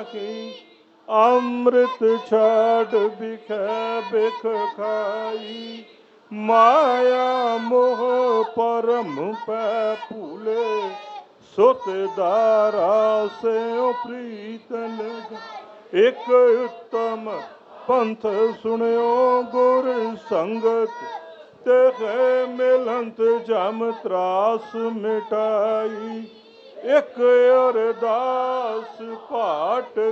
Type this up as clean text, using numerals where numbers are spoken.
ਨਾਹੀ। ਅੰਮ੍ਰਿਤ ਛਾੜ ਬਿਖੈ ਬਿਖ ਖਾਈ। ਮਾਇਆ ਮੋਹ ਪਰਮ ਪੈ ਭੂਲੇ। ਸੁਤ ਦਾਰਾ ਸਿਉ ਪ੍ਰੀਤ ਲਗਾਈ। ਇਕ ਉਤਮ ਪੰਥ ਸੁਣਿਓ ਗੁਰ ਸੰਗਤ। ਤੇ ਮਿਲੰਤ ਜਮ ਤਰਾਸ ਮਿਟਾਈ। ਇਕ ਅਰਦਾਸ ਪਾਠ